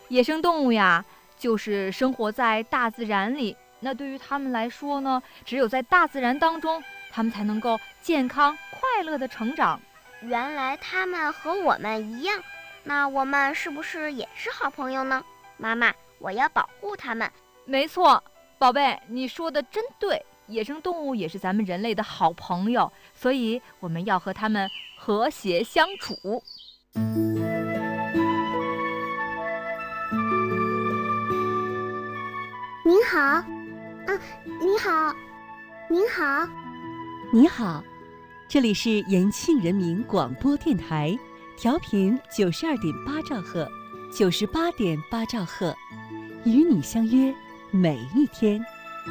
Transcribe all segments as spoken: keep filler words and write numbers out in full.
野生动物呀，就是生活在大自然里。那对于他们来说呢，只有在大自然当中，他们才能够健康快乐的成长。 原来他们和我们一样，那我们是不是也是好朋友呢？妈妈，我要保护他们。 没错，宝贝，你说的真对，野生动物也是咱们人类的好朋友，所以我们要和他们和谐相处。 您好，啊，你好，您好， 你好，这里是延庆人民广播电台，调频九十二点八兆赫，九十八点八兆赫，与你相约每一天。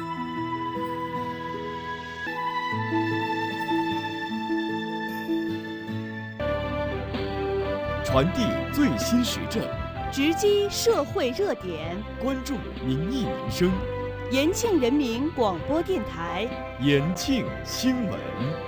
传递最新时政， 直击社会热点， 关注民意民生。 延庆人民广播电台， 延庆新闻。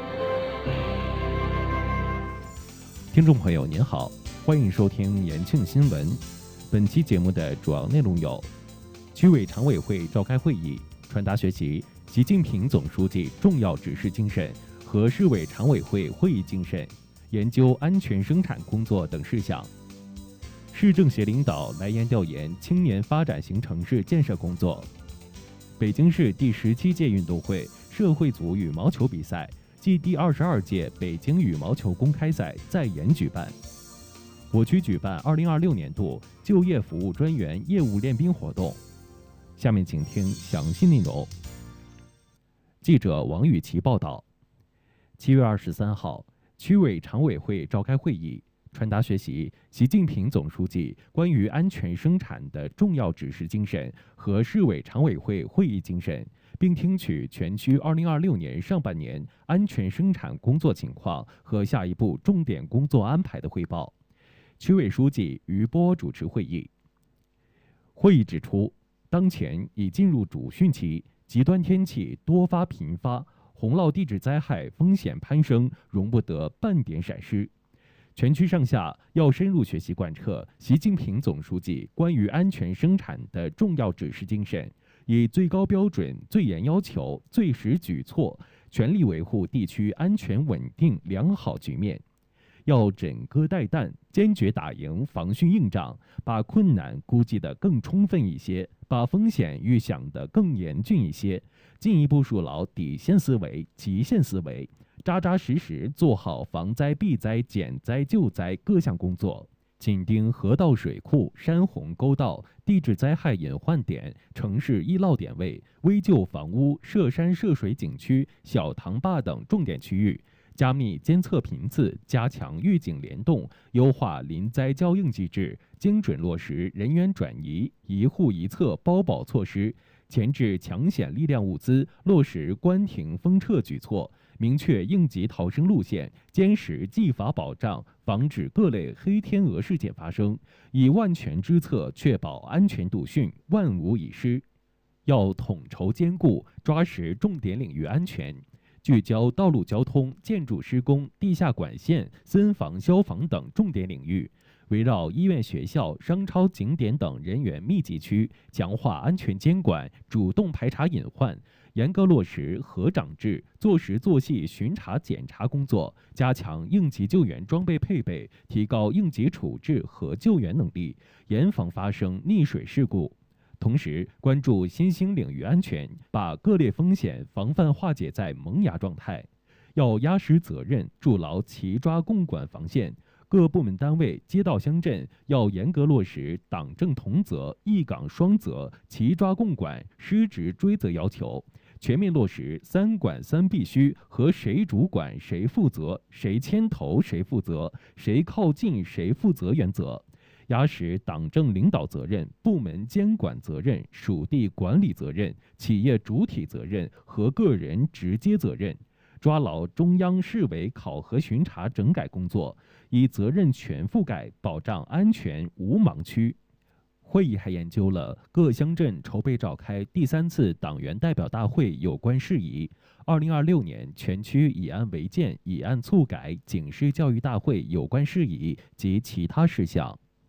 听众朋友您好，欢迎收听延庆新闻。本期节目的主要内容有：区委常委会召开会议，传达学习习近平总书记重要指示精神和市委常委会会议精神，研究安全生产工作等事项。市政协领导来燕调研青年发展型城市建设工作。北京市第十七届运动会社会组羽毛球比赛暨第二十二届北京羽毛球公开赛在延举办。我区举办二零二六年度就业服务专员业务练兵活动。下面请听详细内容。记者王雨琦报道。七月二十三号，区委常委会召开会议，传达学习习近平总书记关于安全生产的重要指示精神和市委常委会会议精神，并听取全区二零二六年上半年安全生产工作情况和下一步重点工作安排的汇报。区委书记于波主持会议。会议指出，当前已进入主汛期，极端天气多发频发，洪涝地质灾害风险攀升，容不得半点闪失。全区上下要深入学习贯彻习近平总书记关于安全生产的重要指示精神，以最高标准、最严要求、最实举措，全力维护地区安全稳定良好局面。要枕戈待旦，坚决打赢防汛硬仗，把困难估计得更充分一些，把风险预想得更严峻一些，进一步树牢底线思维、极限思维，扎扎实实做好防灾避灾减灾救灾各项工作，紧盯河道水库、山洪沟道、地质灾害隐患点、城市易涝点位、危旧房屋、涉山涉水景区、小塘坝等重点区域，加密监测频次，加强预警联动，优化临灾交应机制，精准落实人员转移、一户一策包保措施，前置抢险力量物资，落实关停封撤举措，明确应急逃生路线，坚实纪法保障，防止各类黑天鹅事件发生，以万全之策确保安全度汛，万无一失。要统筹兼顾，抓实重点领域安全，聚焦道路交通、建筑施工、地下管线、森防消防等重点领域，围绕医院、学校、商超、景点等人员密集区，强化安全监管，主动排查隐患，严格落实核长制，做实做细巡查检查工作，加强应急救援装备配备，提高应急处置和救援能力，严防发生溺水事故。同时，关注新兴领域安全，把各类风险防范化解在萌芽状态。要压实责任，筑牢齐抓共管防线。各部门单位、街道乡镇要严格落实党政同责、一岗双责、齐抓共管、失职追责要求，全面落实三管三必须和谁主管谁负责、谁牵头谁负责、谁靠近谁负责原则。压实党政领导责任、部门监管责任、属地管理责任、企业主体责任和个人直接责任，抓牢中央市委考核巡查整改工作，以责任全覆盖，保障安全无盲区。会议还研究了各乡镇筹备召开第三次党员代表大会有关事宜，二零二六年全区以案违建、以案促改警示教育大会有关事宜及其他事项。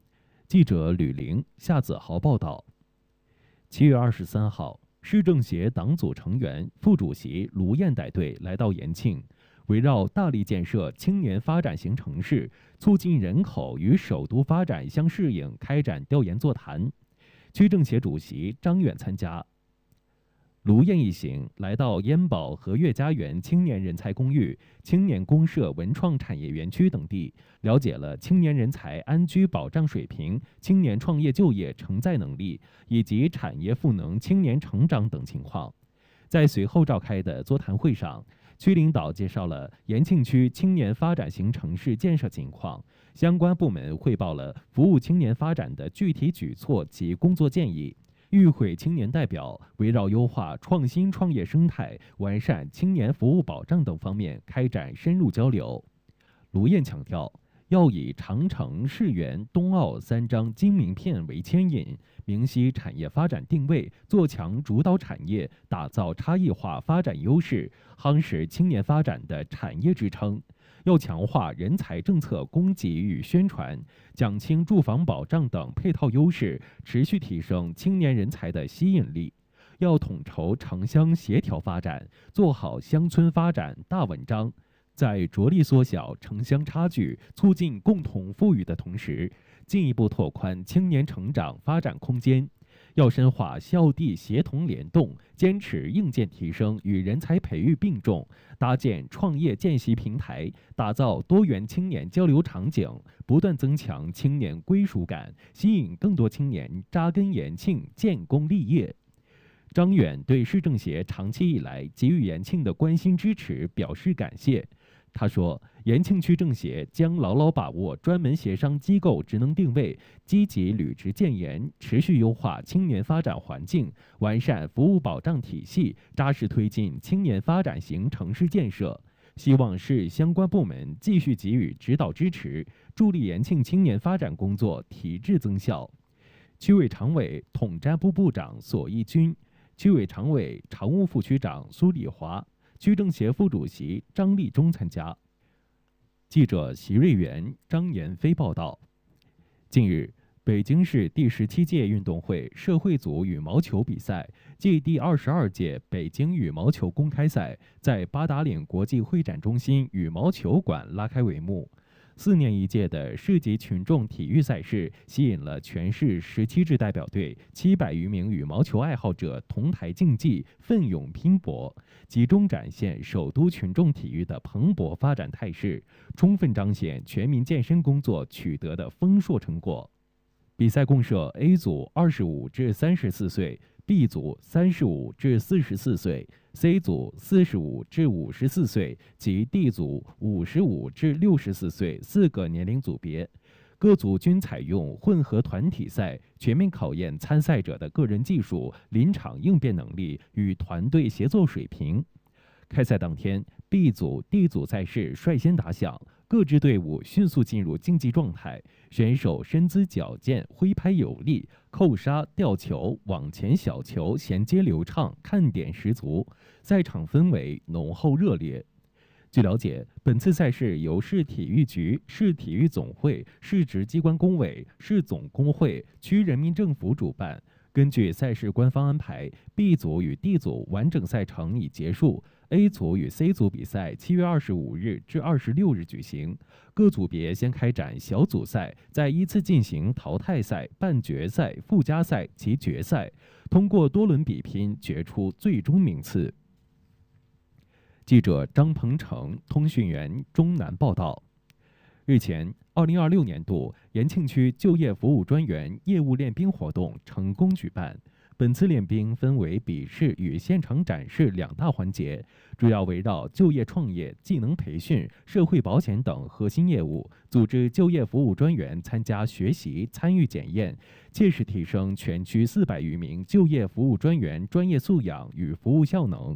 记者吕玲、夏子豪报道。七月二十三号，市政协党组成员、副主席卢燕带队来到延庆，围绕大力建设青年发展型城市，促进人口与首都发展相适应开展调研座谈。区政协主席张远参加。卢燕一行来到烟宝和悦家园青年人才公寓、青年公社文创产业园区等地，了解了青年人才安居保障水平、青年创业就业承载能力以及产业赋能青年成长等情况。在随后召开的座谈会上，区领导介绍了延庆区青年发展型城市建设情况，相关部门汇报了服务青年发展的具体举措及工作建议。与会青年代表围绕优化创新创业生态、完善青年服务保障等方面开展深入交流。卢燕强调，要以长城、世园、冬奥三张金名片为牵引，明晰产业发展定位，做强主导产业，打造差异化发展优势，夯实青年发展的产业支撑。要强化人才政策供给与宣传，讲清住房保障等配套优势，持续提升青年人才的吸引力。要统筹城乡协调发展，做好乡村发展大文章，在着力缩小城乡差距、促进共同富裕的同时，进一步拓宽青年成长发展空间。要深化校地协同联动，坚持硬件提升与人才培育并重，搭建创业见习平台，打造多元青年交流场景，不断增强青年归属感，吸引更多青年扎根延庆、建功立业。张远对市政协长期以来给予延庆的关心支持表示感谢。他说，延庆区政协将牢牢把握专门协商机构职能定位，积极履职建言，持续优化青年发展环境，完善服务保障体系，扎实推进青年发展型城市建设。希望市相关部门继续给予指导支持，助力延庆青年发展工作提质增效。区委常委、统战部部长索义军，区委常委、常务副区长苏礼华，区政协副主席张立忠参加。记者席瑞元、张延飞报道。近日，北京市第十七届运动会社会组羽毛球比赛暨第二十二届北京羽毛球公开赛在八达岭国际会展中心羽毛球馆拉开帷幕。四年一届的市级群众体育赛事吸引了全市十七支代表队七百余名羽毛球爱好者同台竞技，奋勇拼搏，集中展现首都群众体育的蓬勃发展态势，充分彰显全民健身工作取得的丰硕成果。比赛共设 A 组二十五至三十四岁、B 组三十五至四十四岁、C 组四十五至五十四岁及 D 组五十五至六十四岁四个年龄组别。各组均采用混合团体赛，全面考验参赛者的个人技术、临场应变能力与团队协作水平。开赛当天 ，B 组、D 组赛事率先打响，各支队伍迅速进入竞技状态，选手身姿矫健，挥拍有力，扣杀、吊球、网前小球衔接流畅，看点十足，赛场氛围浓厚热烈。据了解，本次赛事由市体育局、市体育总会、市直机关工委、市总工会、区人民政府主办。根据赛事官方安排 ，B 组与 D 组完整赛程已结束。A 组与 C 组比赛七月二十五日至二十六日举行，各组别先开展小组赛，再依次进行淘汰赛、半决赛、附加赛及决赛，通过多轮比拼决出最终名次。记者张鹏程，通讯员钟南报道。日前，二零二六年度延庆区就业服务专员业务练兵活动成功举办。本次练兵分为笔试与现场展示两大环节，主要围绕就业创业、技能培训、社会保险等核心业务，组织就业服务专员参加学习、参与检验，切实提升全区四百余名就业服务专员专业素养与服务效能。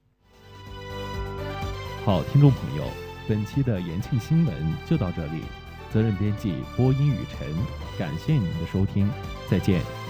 好，听众朋友，本期的延庆新闻就到这里，责任编辑播音雨晨，感谢您的收听，再见。